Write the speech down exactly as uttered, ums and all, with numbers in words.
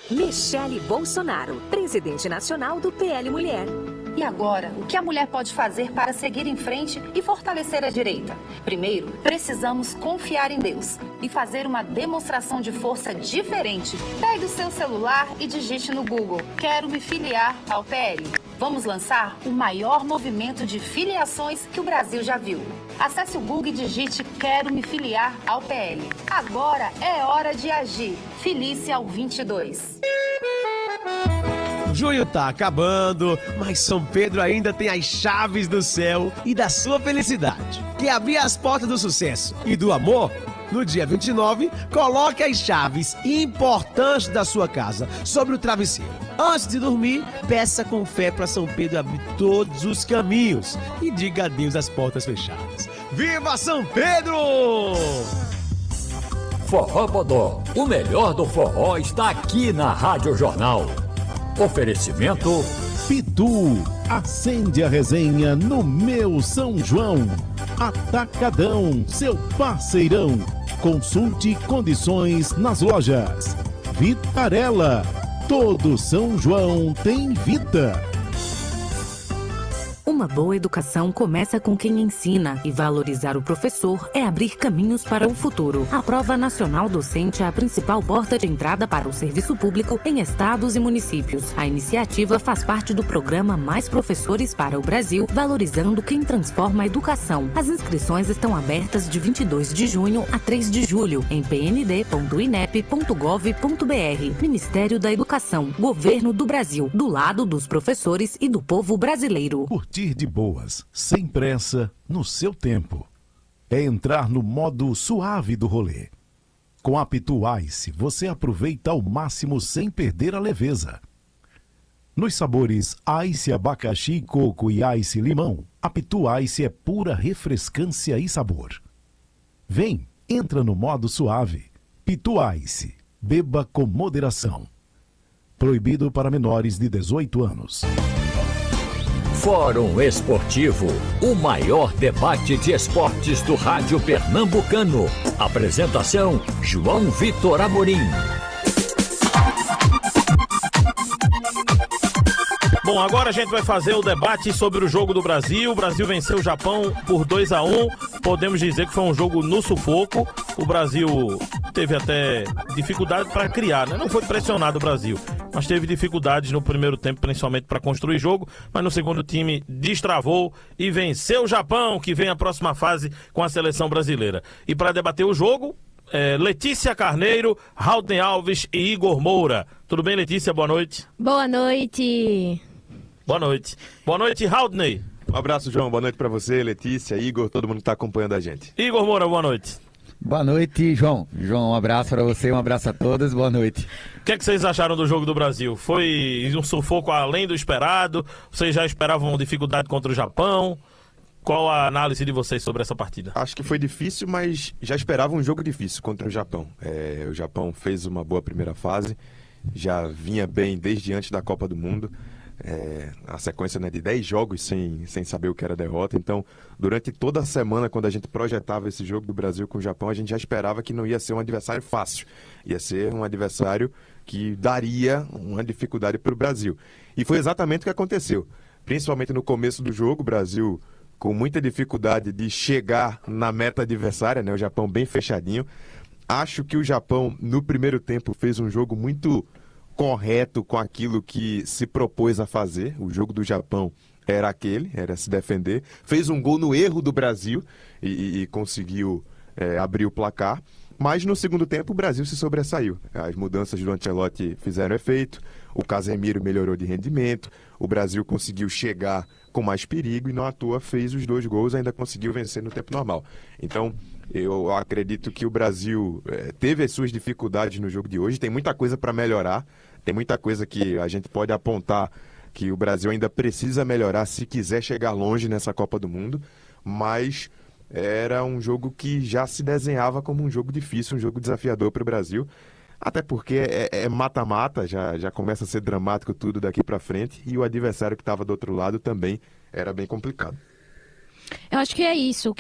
Michele Bolsonaro, presidente nacional do P L Mulher. E agora, o que a mulher pode fazer para seguir em frente e fortalecer a direita? Primeiro, precisamos confiar em Deus e fazer uma demonstração de força diferente. Pegue o seu celular e digite no Google: quero me filiar ao P L. Vamos lançar o maior movimento de filiações que o Brasil já viu. Acesse o Google e digite: quero me filiar ao P L. Agora é hora de agir. Filie-se ao vinte e dois. Junho tá acabando, mas São Pedro ainda tem as chaves do céu e da sua felicidade. Quer abrir as portas do sucesso e do amor? No dia vinte e nove, coloque as chaves importantes da sua casa sobre o travesseiro. Antes de dormir, peça com fé para São Pedro abrir todos os caminhos e diga adeus às portas fechadas. Viva São Pedro! Forró Bodó, o melhor do forró está aqui na Rádio Jornal. Oferecimento Pitu, acende a resenha no meu São João. Atacadão, seu parceirão. Consulte condições nas lojas. Vitarella, todo São João tem Vita. Uma boa educação começa com quem ensina, e valorizar o professor é abrir caminhos para o futuro. A Prova Nacional Docente é a principal porta de entrada para o serviço público em estados e municípios. A iniciativa faz parte do programa Mais Professores para o Brasil, valorizando quem transforma a educação. As inscrições estão abertas de vinte e dois de junho a três de julho em p n d ponto inep ponto gov ponto b r. Ministério da Educação, Governo do Brasil, do lado dos professores e do povo brasileiro. Curtir de boas, sem pressa, no seu tempo. É entrar no modo suave do rolê. Com a Pitu Ice, você aproveita ao máximo sem perder a leveza. Nos sabores Ice Abacaxi, Coco e Ice Limão, a Pitu Ice é pura refrescância e sabor. Vem, entra no modo suave. Pitu Ice, beba com moderação. Proibido para menores de dezoito anos. Fórum Esportivo, o maior debate de esportes do rádio pernambucano. Apresentação, João Vitor Amorim. Bom, agora a gente vai fazer o debate sobre o jogo do Brasil. O Brasil venceu o Japão por dois a um. Podemos dizer que foi um jogo no sufoco. O Brasil teve até dificuldade para criar, né? Não foi pressionado o Brasil, mas teve dificuldades no primeiro tempo, principalmente para construir jogo. Mas no segundo, time destravou e venceu o Japão, que vem a próxima fase com a seleção brasileira. E para debater o jogo, é, Letícia Carneiro, Haldney Alves e Igor Moura. Tudo bem, Letícia? Boa noite. Boa noite. Boa noite. Boa noite, Haldney. Um abraço, João. Boa noite para você, Letícia, Igor, todo mundo que está acompanhando a gente. Igor Moura, boa noite. Boa noite, João. João, um abraço para você, um abraço a todos, boa noite. O que é que vocês acharam do jogo do Brasil? Foi um sufoco além do esperado? Vocês já esperavam dificuldade contra o Japão? Qual a análise de vocês sobre essa partida? Acho que foi difícil, mas já esperava um jogo difícil contra o Japão. É, o Japão fez uma boa primeira fase, já vinha bem desde antes da Copa do Mundo. É, a sequência, né, de dez jogos sem, sem saber o que era derrota. Então, durante toda a semana, quando a gente projetava esse jogo do Brasil com o Japão, a gente já esperava que não ia ser um adversário fácil. Ia ser um adversário que daria uma dificuldade para o Brasil. E foi exatamente o que aconteceu. Principalmente no começo do jogo, o Brasil com muita dificuldade de chegar na meta adversária, né, o Japão bem fechadinho. Acho que o Japão, no primeiro tempo, fez um jogo muito correto com aquilo que se propôs a fazer. O jogo do Japão era aquele, era se defender. Fez um gol no erro do Brasil e, e, e conseguiu é, abrir o placar. Mas no segundo tempo o Brasil se sobressaiu. As mudanças do Ancelotti fizeram efeito, o Casemiro melhorou de rendimento, o Brasil conseguiu chegar com mais perigo e não à toa fez os dois gols e ainda conseguiu vencer no tempo normal. Então, eu acredito que o Brasil é, teve as suas dificuldades no jogo de hoje, tem muita coisa para melhorar. Tem muita coisa que a gente pode apontar que o Brasil ainda precisa melhorar se quiser chegar longe nessa Copa do Mundo, mas era um jogo que já se desenhava como um jogo difícil, um jogo desafiador para o Brasil, até porque é mata-mata, já, já começa a ser dramático tudo daqui para frente, e o adversário que estava do outro lado também era bem complicado. Eu acho que é isso.